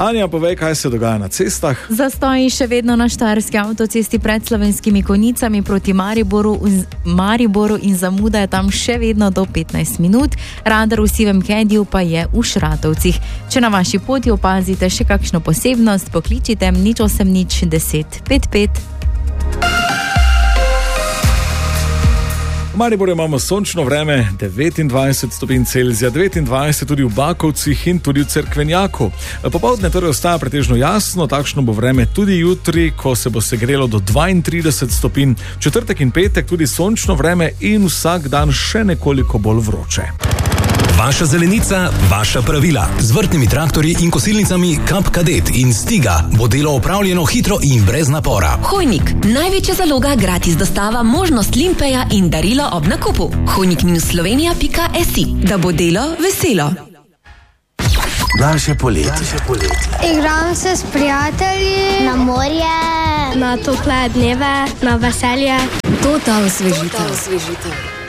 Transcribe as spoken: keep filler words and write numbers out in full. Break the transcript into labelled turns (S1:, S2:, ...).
S1: Anja, povej, kaj se dogaja na cestah.
S2: Zastoji še vedno na Štajerski avtocesti pred Slovenskimi Konjicami proti Mariboru, Mariboru in zamuda je tam še vedno do petnajst minut. Radar v Sivem Kediju pa je v Šratovcih. Če na vaši poti opazite še kakšno posebnost, pokličite nič osem nič deset pet pet.
S1: V Mariboru imamo sončno vreme, devetindvajset stopinj Celzija, devetindvajset tudi v Bakovcih in tudi v Cerkvenjaku. Popoldne torej ostaja pretežno jasno, takšno bo vreme tudi jutri, ko se bo segrelo do dvaintrideset stopinj. Četrtek in petek tudi sončno vreme in vsak dan še nekoliko bolj vroče.
S3: Vaša zelenica, vaša pravila. Z vrtnimi traktorji in kosilnicami Kap Kadet in Stiga bo delo opravljeno hitro in brez napora.
S4: Hojnik, največja zaloga, gratis dostava, možnost limpeja in darilo ob nakupu. hojnik slovenija pika si, da bo delo veselo.
S5: Naše poletje.
S6: Igram se s prijatelji na morje, na tople dneve, na veselje.
S4: To ta osvežitev.